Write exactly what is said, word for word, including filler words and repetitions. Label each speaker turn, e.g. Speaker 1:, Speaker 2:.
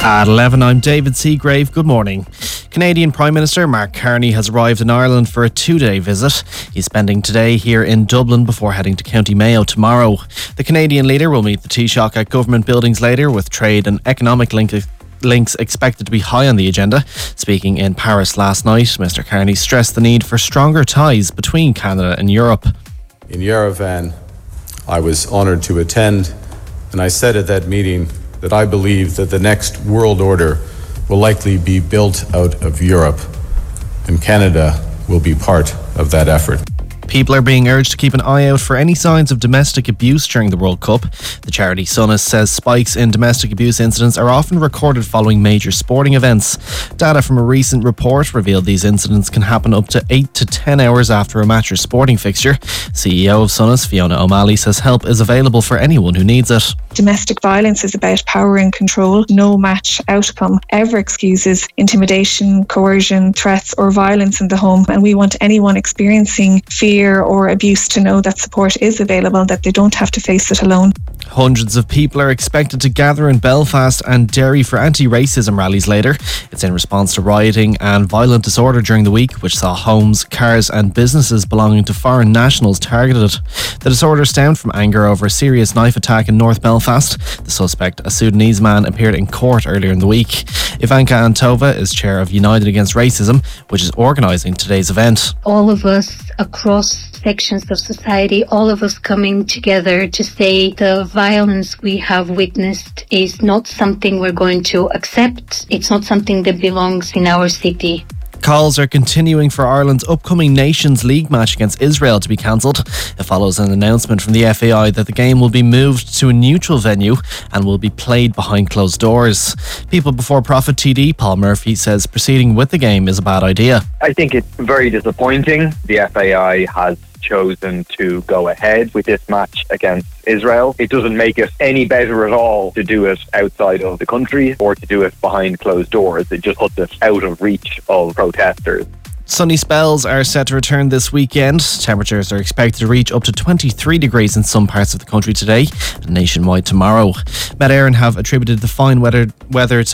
Speaker 1: At eleven, I'm David Seagrave. Good morning. Canadian Prime Minister Mark Carney has arrived in Ireland for a two-day visit. He's spending today here in Dublin before heading to County Mayo tomorrow. The Canadian leader will meet the Taoiseach at government buildings later, with trade and economic link- links expected to be high on the agenda. Speaking in Paris last night, Mister Carney stressed the need for stronger ties between Canada and Europe.
Speaker 2: In Yerevan, I was honoured to attend, and I said at that meeting that I believe that the next world order will likely be built out of Europe, and Canada will be part of that effort.
Speaker 1: People are being urged to keep an eye out for any signs of domestic abuse during the World Cup. The charity Sunnis says spikes in domestic abuse incidents are often recorded following major sporting events. Data from a recent report revealed these incidents can happen up to eight to ten hours after a match or sporting fixture. C E O of Sunnis, Fiona O'Malley, says help is available for anyone who needs it.
Speaker 3: Domestic violence is about power and control. No match outcome ever excuses intimidation, coercion, threats or violence in the home, and we want anyone experiencing fear or abuse to know that support is available, that they don't have to face it alone.
Speaker 1: Hundreds of people are expected to gather in Belfast and Derry for anti-racism rallies later. It's in response to rioting and violent disorder during the week, which saw homes, cars and businesses belonging to foreign nationals targeted. The disorder stemmed from anger over a serious knife attack in North Belfast. The suspect, a Sudanese man, appeared in court earlier in the week. Ivanka Antova is chair of United Against Racism, which is organising today's event.
Speaker 4: All of us across sections of society, all of us coming together to say the violence we have witnessed is not something we're going to accept. It's not something that belongs in our city.
Speaker 1: Calls are continuing for Ireland's upcoming Nations League match against Israel to be cancelled. It follows an announcement from the F A I that the game will be moved to a neutral venue and will be played behind closed doors. People Before Profit T D Paul Murphy says proceeding with the game is a bad idea.
Speaker 5: I think it's very disappointing. The F A I has chosen to go ahead with this match against Israel. It doesn't make it any better at all to do it outside of the country or to do it behind closed doors. It just puts it out of reach of protesters.
Speaker 1: Sunny spells are set to return this weekend. Temperatures are expected to reach up to twenty-three degrees in some parts of the country today and nationwide tomorrow. Met Éireann have attributed the fine weather, weather to